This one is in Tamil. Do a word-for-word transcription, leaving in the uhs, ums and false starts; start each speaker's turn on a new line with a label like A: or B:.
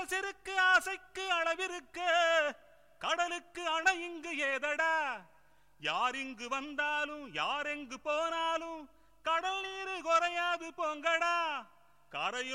A: மனசிற்கு ஆசைக்கு அளவிருக்கு கடலுக்கு அணை இங்கு ஏதடா யார் இங்கு வந்தாலும் யார் எங்கு போனாலும் கடல் நீரு குறையாது போங்கடா கரையோ